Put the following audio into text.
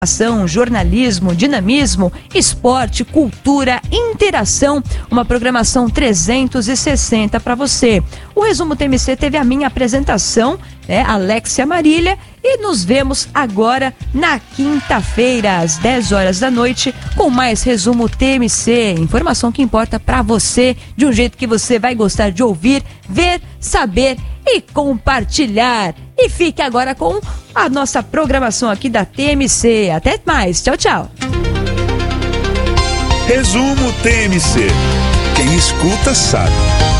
Ação, jornalismo, dinamismo, esporte, cultura, interação, uma programação 360 para você. O Resumo TMC teve a minha apresentação, Alexia Marília, e nos vemos agora na quinta-feira, às 10 horas da noite, com mais Resumo TMC. Informação que importa para você, de um jeito que você vai gostar de ouvir, ver, saber e compartilhar. E fique agora com a nossa programação aqui da TMC. Até mais. Tchau, tchau. Resumo TMC. Quem escuta sabe.